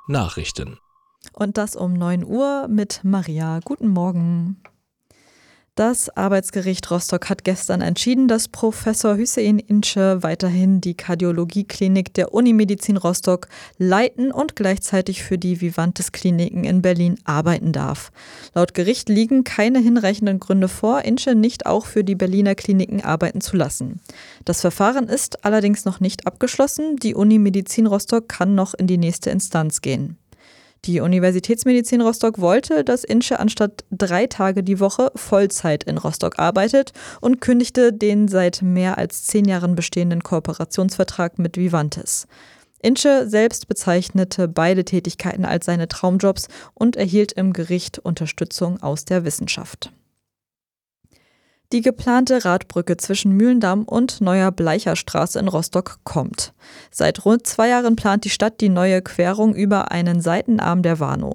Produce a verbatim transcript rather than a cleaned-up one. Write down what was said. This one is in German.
Nachrichten. Und das um neun Uhr mit Maria. Guten Morgen. Das Arbeitsgericht Rostock hat gestern entschieden, dass Professor Hüseyin İnce weiterhin die Kardiologieklinik der Unimedizin Rostock leiten und gleichzeitig für die Vivantes-Kliniken in Berlin arbeiten darf. Laut Gericht liegen keine hinreichenden Gründe vor, İnce nicht auch für die Berliner Kliniken arbeiten zu lassen. Das Verfahren ist allerdings noch nicht abgeschlossen. Die Unimedizin Rostock kann noch in die nächste Instanz gehen. Die Universitätsmedizin Rostock wollte, dass İnce anstatt drei Tage die Woche Vollzeit in Rostock arbeitet und kündigte den seit mehr als zehn Jahren bestehenden Kooperationsvertrag mit Vivantes. İnce selbst bezeichnete beide Tätigkeiten als seine Traumjobs und erhielt im Gericht Unterstützung aus der Wissenschaft. Die geplante Radbrücke zwischen Mühlendamm und Neuer Bleicherstraße in Rostock kommt. Seit rund zwei Jahren plant die Stadt die neue Querung über einen Seitenarm der Warnow.